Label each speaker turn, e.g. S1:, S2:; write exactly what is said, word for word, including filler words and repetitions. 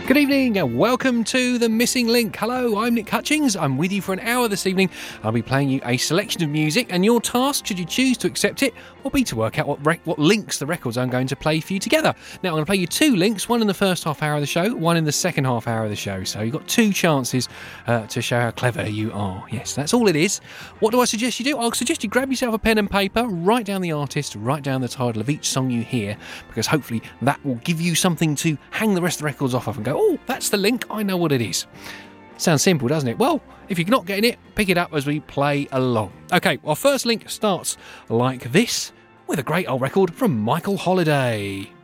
S1: Good evening and welcome to The Missing Link. Hello, I'm Nick Hutchings. I'm with you for an hour this evening. I'll be playing you a selection of music, and your task, should you choose to accept it, will be to work out what rec- what links the records I'm going to play for you together. Now, I'm going to play you two links, one in the first half hour of the show, one in the second half hour of the show. So you've got two chances uh, to show how clever you are. Yes, that's all it is. What do I suggest you do? I'll suggest you grab yourself a pen and paper, write down the artist, write down the title of each song you hear, because hopefully that will give you something to hang the rest of the records off of and go, oh, that's the link, I know what it is. Sounds simple, doesn't it? Well, if you're not getting it, pick it up as we play along. Okay, our first link starts like this, with a great old record from Michael Holiday.